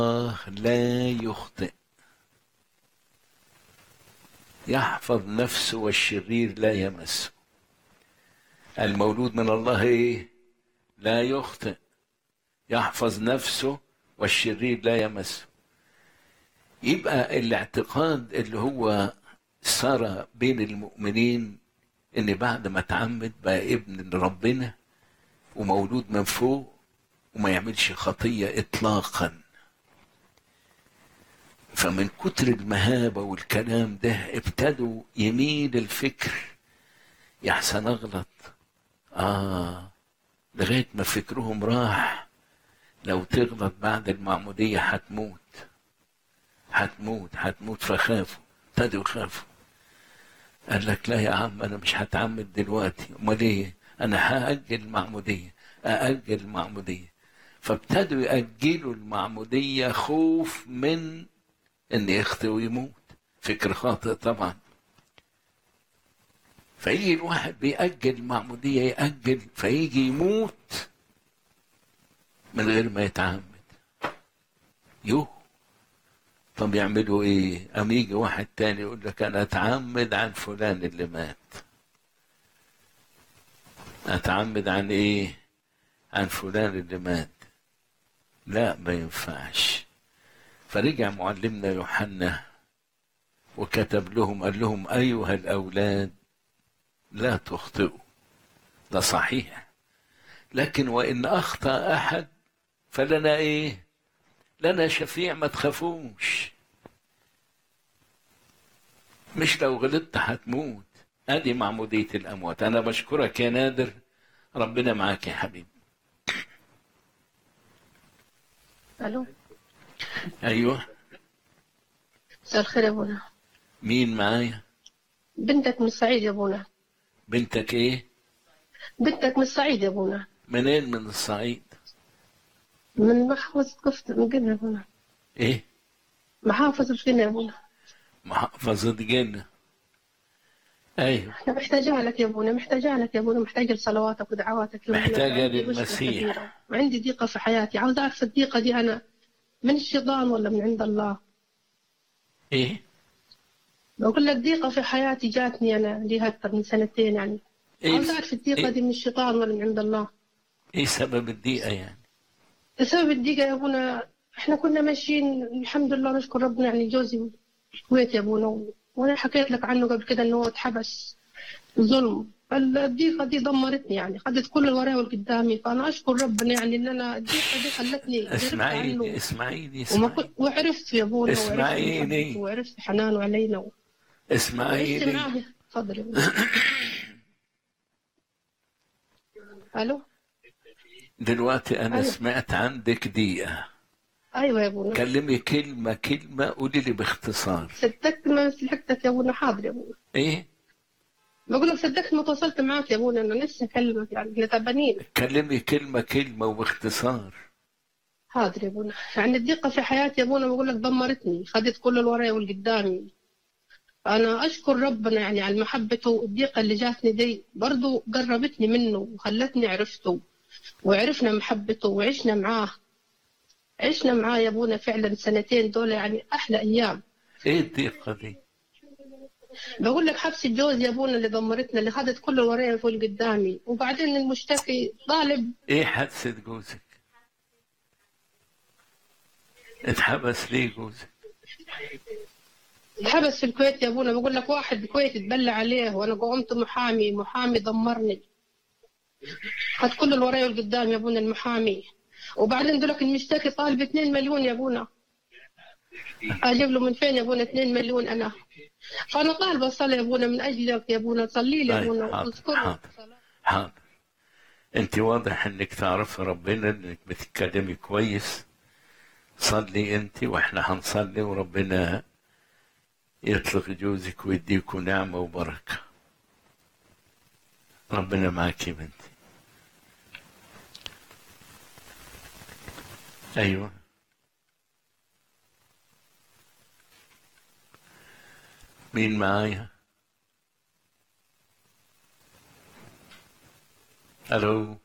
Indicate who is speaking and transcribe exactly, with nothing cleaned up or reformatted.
Speaker 1: لا يخطئ، يحفظ نفسه والشرير لا يمسه. المولود من الله ايه؟ لا يخطئ، يحفظ نفسه والشرير لا يمسه. يبقى الاعتقاد اللي هو صار بين المؤمنين ان بعد ما اتعمد بقى ابن ربنا ومولود من فوق وما يعملش خطية اطلاقا. فمن كتر المهابة والكلام ده ابتدوا يميل الفكر يحسن اغلط. اه لغاية ما فكرهم راح لو تغلط بعد المعمودية هتموت هتموت هتموت فخافوا، ابتدوا يخافوا. قال لك لا يا عم انا مش هتعمد دلوقتي، امال ايه؟ انا هاجل المعموديه ااجل المعموديه. فابتدوا ياجلوا المعموديه خوف من ان يخطئ ويموت. فكر خاطئ طبعا. فيجي الواحد بيأجل المعموديه يأجل فيجي يموت من غير ما يتعمد. يوه، طب يعملوا ايه؟ ام يجي واحد تاني يقول لك انا اتعمد عن فلان اللي مات. اتعمد عن ايه؟ عن فلان اللي مات. لا ما ينفعش. فرجع معلمنا يوحنا وكتب لهم، قال لهم ايها الاولاد لا تخطئوا، ده صحيح، لكن وان اخطأ احد فلنا ايه؟ لنا شفيع، ما تخافوش. مش لو غلطت هتموت. ادي معمودية الاموات. انا بشكرك يا نادر، ربنا معاك يا حبيبي.
Speaker 2: الو.
Speaker 1: ايوه.
Speaker 2: مساء الخير يا ابونا.
Speaker 1: مين معايا؟
Speaker 2: بنتك من الصعيد يا ابونا.
Speaker 1: بنتك ايه؟
Speaker 2: بنتك من الصعيد يا ابونا.
Speaker 1: منين من الصعيد؟
Speaker 2: من محافظة كفر من قنا يا ابونا.
Speaker 1: ايه؟
Speaker 2: محافظة قنا يا ابونا.
Speaker 1: محافظة جنة. ايوه.
Speaker 2: احنا محتاجة لك يا ابونا، محتاجة لك يا ابونا، محتاجة لصلواتك ودعواتك يا ابونا.
Speaker 1: محتاجة
Speaker 2: عندي مشكلة
Speaker 1: للمسيح.
Speaker 2: كبيرة وعندي ضيقة في حياتي، عاوز اعرف الضيقة دي انا من الشيطان ولا من عند الله؟
Speaker 1: ايه؟
Speaker 2: بقول لك ضيقة في حياتي جاتني انا ليها اكثر من سنتين يعني.
Speaker 1: ايه
Speaker 2: عاوز اعرف الضيقة
Speaker 1: ايه,
Speaker 2: دي من الشيطان ولا من عند الله؟
Speaker 1: إيه سبب الضيقة يعني؟
Speaker 2: بسبب الضيقة يا ابونا احنا كنا ماشيين الحمد لله نشكر ربنا، يعني جوزي الكويت يا ابونا، وانا حكيت لك عنه قبل كده انه هو اتحبس ظلم. الضيقه دي دمرتني يعني، خدت كل اللي ورايا والقدامي. فانا اشكر ربنا يعني ان انا الضيقه دي خلتني عرفت
Speaker 1: اسمعيني
Speaker 2: عنه
Speaker 1: اسمعيني
Speaker 2: وما كنت
Speaker 1: اسمعيني
Speaker 2: وعرفت يا ابونا، وعرفت محبته،
Speaker 1: اسمعيني
Speaker 2: وعرفت حنانه علينا و... وعشت
Speaker 1: اسمعيني.
Speaker 2: معاه. تفضل يا ابونا. الو.
Speaker 1: دلوقتي انا
Speaker 2: الو.
Speaker 1: سمعت عندك دقيقة.
Speaker 2: ايوه يا ابونا.
Speaker 1: كلمي كلمة كلمة، قولي لي باختصار.
Speaker 2: صدقت ما لحقتك يا ابونا. حاضر يا ابونا.
Speaker 1: ايه؟
Speaker 2: بقول لك صدقت ما تواصلت معاك يا ابونا، انا لسه اكلمك يعني احنا تعبانين.
Speaker 1: كلمي كلمة كلمة وباختصار.
Speaker 2: حاضر يا ابونا. يعني الضيقه في حياتي يا ابونا بقول لك دمرتني، خدت كل اللي ورايا والقدامي. أنا أشكر ربنا يعني على محبته. والضيقة اللي جاتني دي برضو قربتني منه وخلتني عرفته وعرفنا محبته وعشنا معاه. عشنا معاه يا أبونا فعلا سنتين دول يعني أحلى أيام.
Speaker 1: ايه الضيقة دي؟
Speaker 2: بقول لك حبس الجوز يا أبونا اللي دمرتنا، اللي خدت كل اللي ورايا فوق قدامي. وبعدين المشتكي طالب.
Speaker 1: ايه حادثة جوزك؟ اتحبس ليه جوزك؟
Speaker 2: حبس في الكويت يا أبونا. بقول لك واحد كويتي اتبلى عليه وأنا قومت محامي، محامي دمرني، خد كل اللي ورايا والقدام يا ابونا المحامي. وبعدين دولك المشتكي طالب اثنين مليون يا ابونا. اجيب له من فين يا ابونا اثنين مليون انا؟ فانا طالبه الصلاه يا ابونا من اجلك يا ابونا، صلي لي يا
Speaker 1: طيب
Speaker 2: ابونا
Speaker 1: حاضر
Speaker 2: واذكرني.
Speaker 1: حاضر حاضر. انت واضح انك تعرف ربنا، انك بتتكلمي كويس. صلي انت واحنا هنصلي وربنا يطلق جوزك ويديكوا نعمة وبركة. ربنا معاك يا بنتي. ايوه. مين معايا؟ الو.